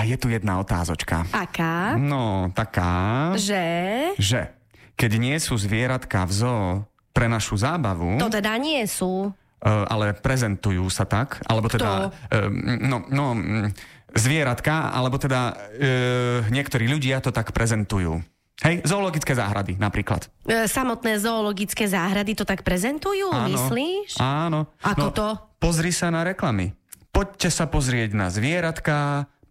je tu jedna otázočka. Aká? No, taká... Že keď nie sú zvieratka v zoo pre našu zábavu... To teda nie sú. Ale prezentujú sa tak, alebo teda... Zvieratka, alebo teda niektorí ľudia to tak prezentujú. Hej, zoologické záhrady napríklad. Samotné zoologické záhrady to tak prezentujú, áno, myslíš? Áno. Ako to? Pozri sa na reklamy. Poďte sa pozrieť na zvieratka,